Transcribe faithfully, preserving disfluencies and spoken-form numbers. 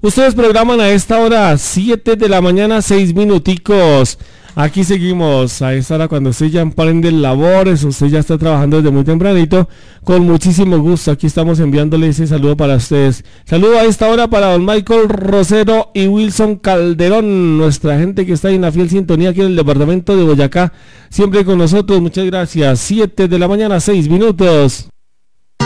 Ustedes programan a esta hora, siete de la mañana, seis minuticos. Aquí seguimos a esta hora cuando usted ya emprende labores, usted ya está trabajando desde muy tempranito, con muchísimo gusto. Aquí estamos enviándole ese saludo para ustedes. Saludo a esta hora para don Michael Rosero y Wilson Calderón, nuestra gente que está en la fiel sintonía aquí en el departamento de Boyacá, siempre con nosotros. Muchas gracias. siete de la mañana, seis minutos.